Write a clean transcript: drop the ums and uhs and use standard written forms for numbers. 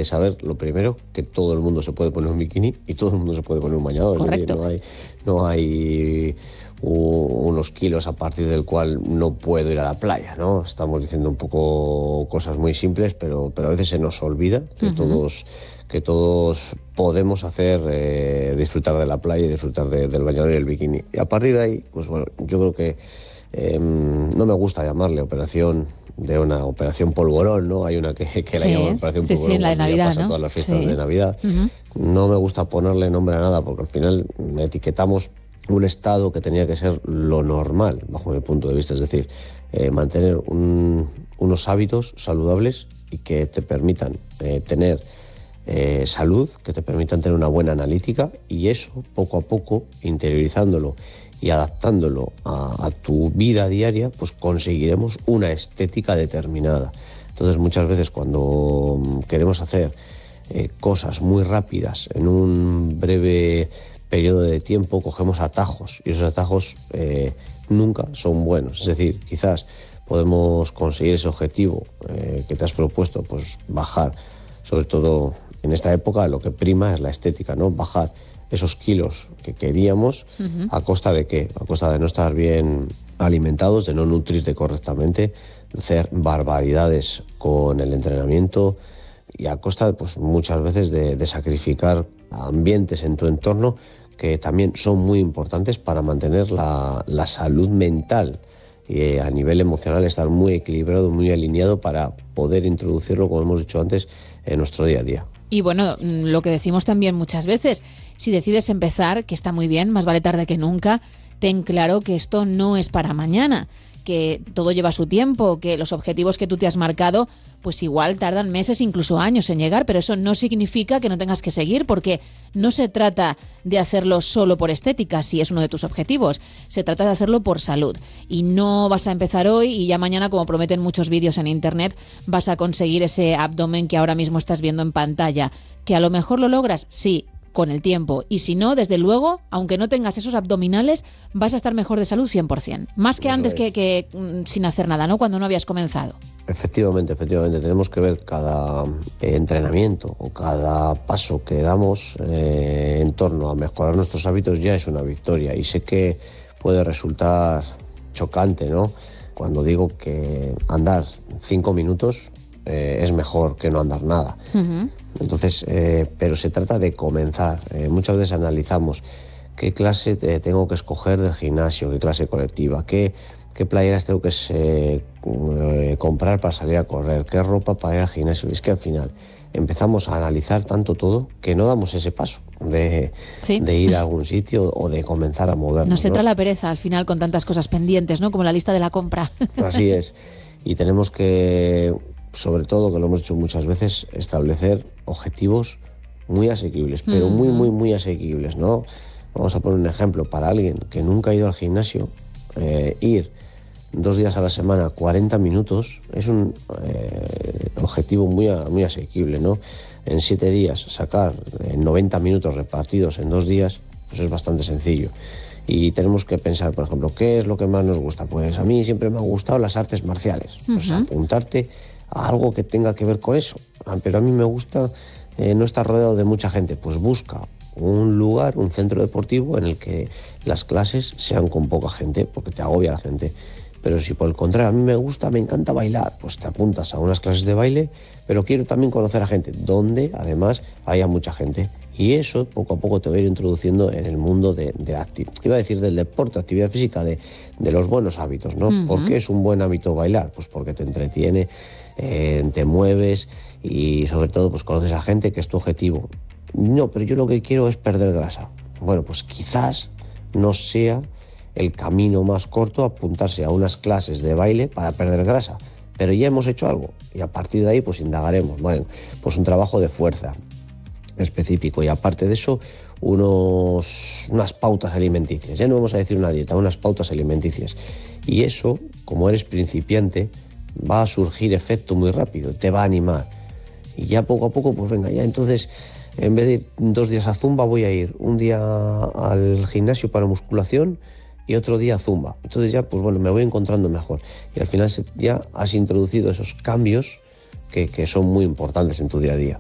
que saber, lo primero, que todo el mundo se puede poner un bikini y todo el mundo se puede poner un bañador. Correcto. No hay unos kilos a partir del cual no puedo ir a la playa, ¿no? Estamos diciendo un poco cosas muy simples, pero a veces se nos olvida que todos podemos hacer, disfrutar de la playa y disfrutar del bañador y el bikini. Y a partir de ahí, pues bueno, yo creo que no me gusta llamarle operación polvorón, ¿no? Hay una que la llaman operación polvorón, sí, la de Navidad, pasa ¿no? todas las fiestas de Navidad. No me gusta ponerle nombre a nada porque al final etiquetamos un estado que tenía que ser lo normal, bajo mi punto de vista, es decir, mantener unos hábitos saludables y que te permitan tener salud, que te permitan tener una buena analítica, y eso, poco a poco, interiorizándolo y adaptándolo a tu vida diaria, pues conseguiremos una estética determinada. Entonces, muchas veces cuando queremos hacer cosas muy rápidas en un breve periodo de tiempo, cogemos atajos, y esos atajos nunca son buenos. Es decir, quizás podemos conseguir ese objetivo que te has propuesto, pues bajar, sobre todo en esta época lo que prima es la estética, ¿no? Bajar esos kilos que queríamos, ¿a costa de qué? A costa de no estar bien alimentados, de no nutrirte correctamente, de hacer barbaridades con el entrenamiento, y a costa, pues muchas veces, de sacrificar ambientes en tu entorno que también son muy importantes para mantener la salud mental y a nivel emocional estar muy equilibrado, muy alineado para poder introducirlo, como hemos dicho antes, en nuestro día a día. Y bueno, lo que decimos también muchas veces, si decides empezar, que está muy bien, más vale tarde que nunca, ten claro que esto no es para mañana, que todo lleva su tiempo, que los objetivos que tú te has marcado pues igual tardan meses, incluso años en llegar, pero eso no significa que no tengas que seguir, porque no se trata de hacerlo solo por estética, si es uno de tus objetivos, se trata de hacerlo por salud. Y no vas a empezar hoy y ya mañana, como prometen muchos vídeos en internet, vas a conseguir ese abdomen que ahora mismo estás viendo en pantalla. ¿Que a lo mejor lo logras? Sí, con el tiempo. Y si no, desde luego, aunque no tengas esos abdominales, vas a estar mejor de salud 100%. Más que antes que sin hacer nada, ¿no? Cuando no habías comenzado. Efectivamente. Tenemos que ver cada entrenamiento o cada paso que damos en torno a mejorar nuestros hábitos ya es una victoria. Y sé que puede resultar chocante, ¿no? Cuando digo que andar 5 minutos es mejor que no andar nada. Entonces, pero se trata de comenzar. Muchas veces analizamos qué clase tengo que escoger del gimnasio, qué clase colectiva, qué playeras tengo que comprar para salir a correr, qué ropa para ir al gimnasio. Y es que al final empezamos a analizar tanto todo que no damos ese paso de ir a algún sitio o de comenzar a movernos. Nos entra la pereza al final con tantas cosas pendientes, ¿no? Como la lista de la compra. Así es. Y tenemos que, sobre todo, que lo hemos hecho muchas veces, establecer objetivos muy asequibles, pero muy asequibles, ¿no? Vamos a poner un ejemplo. Para alguien que nunca ha ido al gimnasio, ir 2 días a la semana, 40 minutos, es un objetivo muy asequible, ¿no? En 7 días sacar 90 minutos repartidos en 2 días, pues es bastante sencillo. Y tenemos que pensar, por ejemplo, ¿qué es lo que más nos gusta? Pues a mí siempre me han gustado las artes marciales. Pues apuntarte a algo que tenga que ver con eso. Pero a mí me gusta no estar rodeado de mucha gente. Pues busca un lugar, un centro deportivo en el que las clases sean con poca gente, porque te agobia la gente. Pero si por el contrario a mí me encanta bailar, pues te apuntas a unas clases de baile, pero quiero también conocer a gente, donde además haya mucha gente. Y eso poco a poco te va a ir introduciendo en el mundo iba a decir del deporte, actividad física, de los buenos hábitos, ¿no? ¿Por qué es un buen hábito bailar? Pues porque te entretiene, te mueves y sobre todo pues conoces a gente, que es tu objetivo. No, pero yo lo que quiero es perder grasa. Bueno, pues quizás no sea el camino más corto apuntarse a unas clases de baile para perder grasa, pero ya hemos hecho algo y a partir de ahí pues indagaremos. Bueno, pues un trabajo de fuerza específico y aparte de eso unas pautas alimenticias. Ya no vamos a decir una dieta, unas pautas alimenticias. Y eso, como eres principiante, va a surgir efecto muy rápido, te va a animar. Y ya poco a poco, pues venga, ya entonces, en vez de ir 2 días a zumba, voy a ir un día al gimnasio para musculación y otro día a zumba. Entonces ya, pues bueno, me voy encontrando mejor. Y al final ya has introducido esos cambios que son muy importantes en tu día a día.